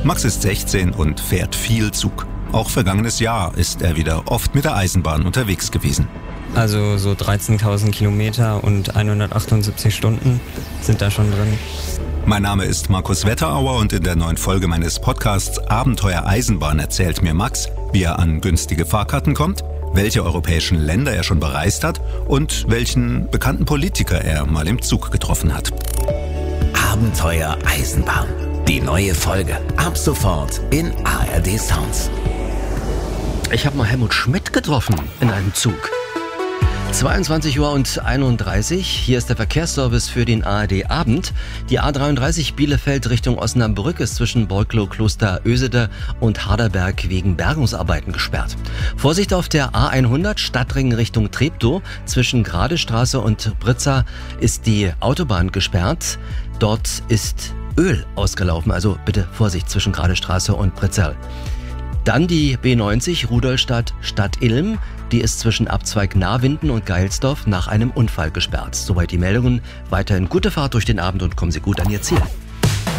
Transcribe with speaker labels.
Speaker 1: Max ist 16 und fährt viel Zug. Auch vergangenes Jahr ist er wieder oft mit der Eisenbahn unterwegs gewesen.
Speaker 2: Also so 13.000 Kilometer und 178 Stunden sind da schon drin.
Speaker 1: Mein Name ist Markus Wetterauer und in der neuen Folge meines Podcasts Abenteuer Eisenbahn erzählt mir Max, wie er an günstige Fahrkarten kommt, welche europäischen Länder er schon bereist hat und welchen bekannten Politiker er mal im Zug getroffen hat.
Speaker 3: Abenteuer Eisenbahn. Die neue Folge. Ab sofort in ARD Sounds.
Speaker 4: Ich habe mal Helmut Schmidt getroffen in einem Zug. 22:31 Uhr. Hier ist der Verkehrsservice für den ARD Abend. Die A33 Bielefeld Richtung Osnabrück ist zwischen Borklow, Kloster Ösede und Harderberg wegen Bergungsarbeiten gesperrt. Vorsicht auf der A100 Stadtring Richtung Treptow. Zwischen Gradestraße und Britza ist die Autobahn gesperrt. Dort ist Öl ausgelaufen, also bitte Vorsicht zwischen Gradestraße und Britza. Dann die B90 Rudolstadt-Stadt Ilm. Die ist zwischen Abzweig Nahwinden und Geilsdorf nach einem Unfall gesperrt. Soweit die Meldungen. Weiterhin gute Fahrt durch den Abend und kommen Sie gut an Ihr Ziel.